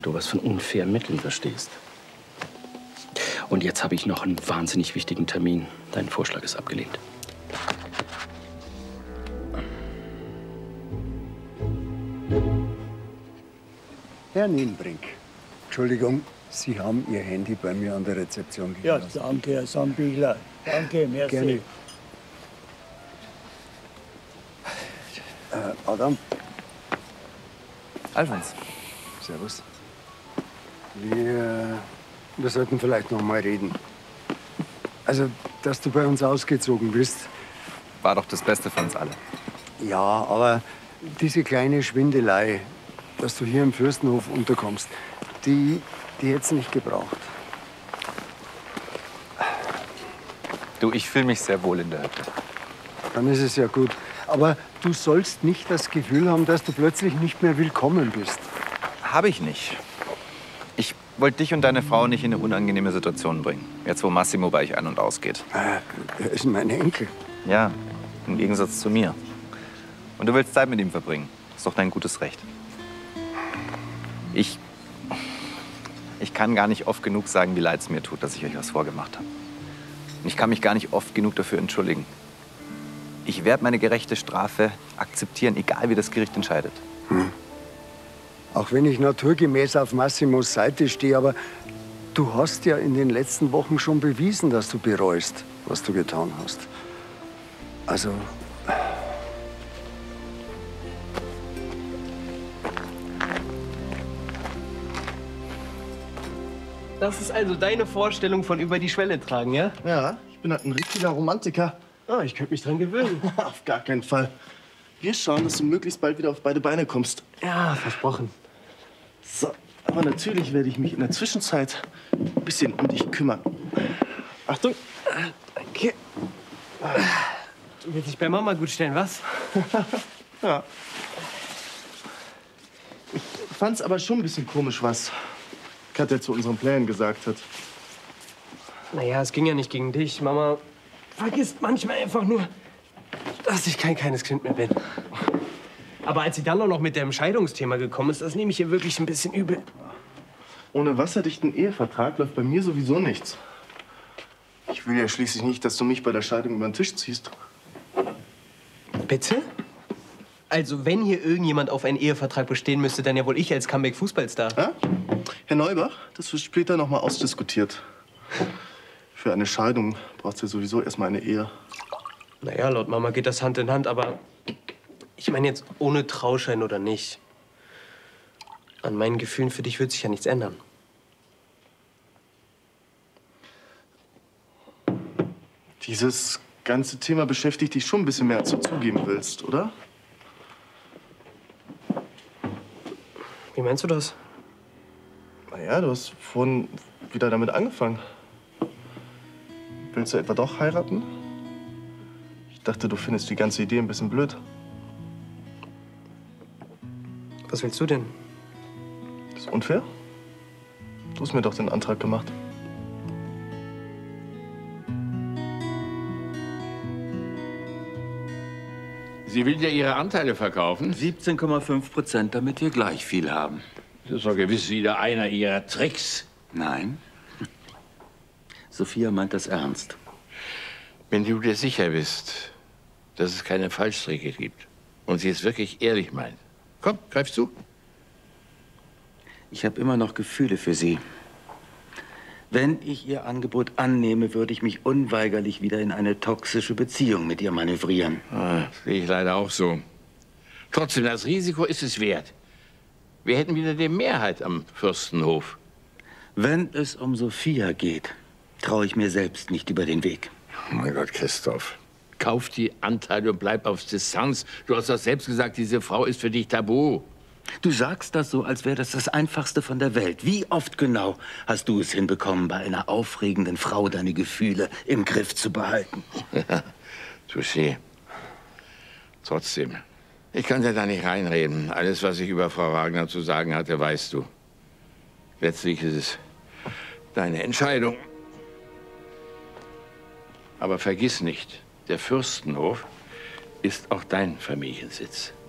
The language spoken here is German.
du was von unfairen Mitteln verstehst. Und jetzt habe ich noch einen wahnsinnig wichtigen Termin. Dein Vorschlag ist abgelehnt. Herr Nienbrink, Entschuldigung, Sie haben Ihr Handy bei mir an der Rezeption gelassen. Ja, danke, Herr Sambichler. Danke, merci. Gerne. Adam. Alfons. Servus. Wir sollten vielleicht noch mal reden. Also, dass du bei uns ausgezogen bist. War doch das Beste für uns alle. Ja, aber diese kleine Schwindelei, dass du hier im Fürstenhof unterkommst, die hätt's nicht gebraucht. Du, ich fühle mich sehr wohl in der Hütte. Dann ist es ja gut. Aber du sollst nicht das Gefühl haben, dass du plötzlich nicht mehr willkommen bist. Habe ich nicht. Ich wollte dich und deine Frau nicht in eine unangenehme Situation bringen. Jetzt, wo Massimo bei euch ein- und ausgeht. Er ist mein Enkel. Ja, im Gegensatz zu mir. Und du willst Zeit mit ihm verbringen. Ist doch dein gutes Recht. Ich kann gar nicht oft genug sagen, wie leid es mir tut, dass ich euch was vorgemacht habe. Und ich kann mich gar nicht oft genug dafür entschuldigen. Ich werde meine gerechte Strafe akzeptieren, egal wie das Gericht entscheidet. Auch wenn ich naturgemäß auf Massimos Seite stehe, aber du hast ja in den letzten Wochen schon bewiesen, dass du bereust, was du getan hast. Also, Das ist also deine Vorstellung von über die Schwelle tragen, ja? Ja, ich bin halt ein richtiger Romantiker. Ah, ich könnte mich dran gewöhnen. Auf gar keinen Fall. Wir schauen, dass du möglichst bald wieder auf beide Beine kommst. Ja, versprochen. So, aber natürlich werde ich mich in der Zwischenzeit ein bisschen um dich kümmern. Achtung. Danke. Du willst dich bei Mama gut stellen, was? Ja. Ich fand's aber schon ein bisschen komisch, was Katja zu unseren Plänen gesagt hat. Naja, es ging ja nicht gegen dich. Mama vergisst manchmal einfach nur, dass ich kein kleines Kind mehr bin. Aber als sie dann auch noch mit dem Scheidungsthema gekommen ist, das nehme ich ihr wirklich ein bisschen übel. Ohne wasserdichten Ehevertrag läuft bei mir sowieso nichts. Ich will ja schließlich nicht, dass du mich bei der Scheidung über den Tisch ziehst. Bitte? Also, wenn hier irgendjemand auf einen Ehevertrag bestehen müsste, dann ja wohl ich als Comeback-Fußballstar. Ja? Herr Neubach, das wird später noch mal ausdiskutiert. Für eine Scheidung brauchst du sowieso erstmal eine Ehe. Naja, laut Mama geht das Hand in Hand, aber ich meine jetzt ohne Trauschein oder nicht. An meinen Gefühlen für dich wird sich ja nichts ändern. Dieses ganze Thema beschäftigt dich schon ein bisschen mehr, als du zugeben willst, oder? Wie meinst du das? Naja, du hast vorhin wieder damit angefangen. Willst du etwa doch heiraten? Ich dachte, du findest die ganze Idee ein bisschen blöd. Was willst du denn? Das ist unfair. Du hast mir doch den Antrag gemacht. Sie will ja ihre Anteile verkaufen. 17,5%, damit wir gleich viel haben. Das ist doch gewiss wieder einer ihrer Tricks. Nein. Sophia meint das ernst. Wenn du dir sicher bist, dass es keine Fallstricke gibt und sie es wirklich ehrlich meint. Komm, greif zu. Ich habe immer noch Gefühle für sie. Wenn ich ihr Angebot annehme, würde ich mich unweigerlich wieder in eine toxische Beziehung mit ihr manövrieren. Ah, sehe ich leider auch so. Trotzdem, das Risiko ist es wert. Wir hätten wieder die Mehrheit am Fürstenhof. Wenn es um Sophia geht, traue ich mir selbst nicht über den Weg. Oh mein Gott, Christoph. Kauf die Anteile und bleib auf Distanz. Du hast doch selbst gesagt, diese Frau ist für dich tabu. Du sagst das so, als wäre das das Einfachste von der Welt. Wie oft genau hast du es hinbekommen, bei einer aufregenden Frau deine Gefühle im Griff zu behalten? Touché. Trotzdem, ich kann dir da nicht reinreden. Alles, was ich über Frau Wagner zu sagen hatte, weißt du. Letztlich ist es deine Entscheidung. Aber vergiss nicht, der Fürstenhof ist auch dein Familiensitz.